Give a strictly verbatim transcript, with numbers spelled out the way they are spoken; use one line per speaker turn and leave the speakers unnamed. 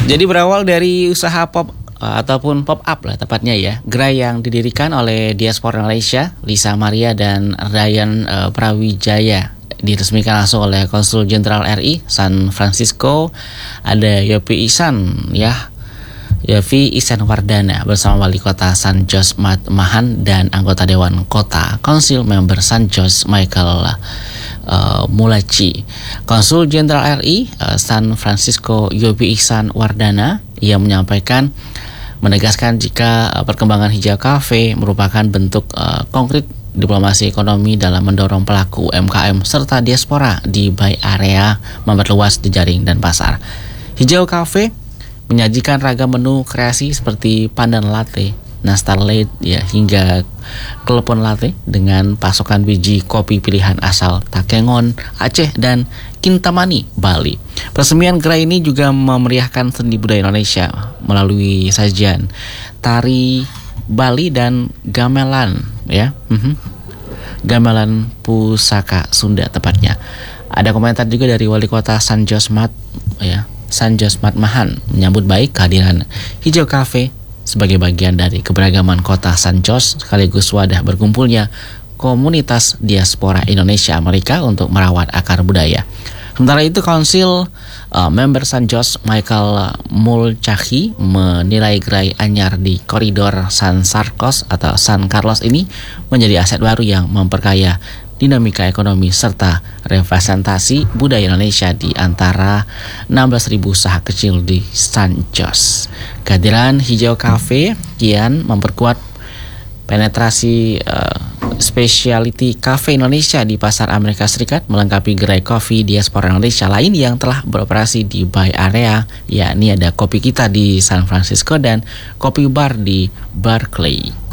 Jadi berawal dari usaha pop uh, ataupun pop up lah tepatnya ya, gerai yang didirikan oleh diaspora Malaysia, Lisa Maria dan Ryan uh, Prawijaya, diresmikan langsung oleh Konsul Jenderal R I San Francisco. Ada Yopi Ihsan ya, Yofi Ihsan Wardana bersama Wali Kota San Jose Mat Mahan dan anggota Dewan Kota Konsil member San Jose Michael uh, Mulaci. Konsul Jenderal R I uh, San Francisco Yofi Ihsan Wardana yang menyampaikan menegaskan jika uh, perkembangan Hijau Cafe merupakan bentuk uh, konkret diplomasi ekonomi dalam mendorong pelaku U M K M serta diaspora di Bay Area memperluas jejaring dan pasar. Hijau Cafe menyajikan ragam menu kreasi seperti pandan latte, nastar latte ya hingga klepon latte dengan pasokan biji kopi pilihan asal Takengon, Aceh dan Kintamani, Bali. Peresmian gerai ini juga memeriahkan seni budaya Indonesia melalui sajian tari Bali dan gamelan ya. Mm-hmm. Gamelan pusaka Sunda tepatnya. Ada komentar juga dari Wali Kota San Jose Mat ya. San Jose Mat Mahan menyambut baik kehadiran Hijau Cafe sebagai bagian dari keberagaman kota San Jose sekaligus wadah berkumpulnya komunitas diaspora Indonesia Amerika untuk merawat akar budaya. Sementara itu Konsil uh, member San Jose Michael Mulcahy menilai gerai anyar di koridor San Carlos atau San Carlos ini menjadi aset baru yang memperkaya dinamika ekonomi serta representasi budaya Indonesia di antara enam belas ribu usaha kecil di San Jose. Kehadiran Hijau Cafe kian memperkuat penetrasi uh, specialty cafe Indonesia di pasar Amerika Serikat, melengkapi gerai kopi diaspora Indonesia lain yang telah beroperasi di Bay Area, yakni ada Kopi Kita di San Francisco dan Kopi Bar di Berkeley.